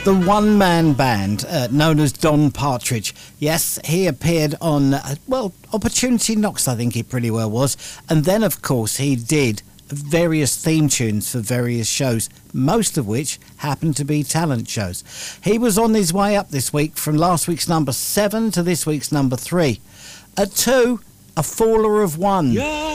The one-man band known as Don Partridge. Yes, he appeared on, Opportunity Knocks, I think he pretty well was. And then, of course, he did various theme tunes for various shows, most of which happened to be talent shows. He was on his way up this week from last week's number 7 to this week's number 3. At 2, A Faller of One. Yeah.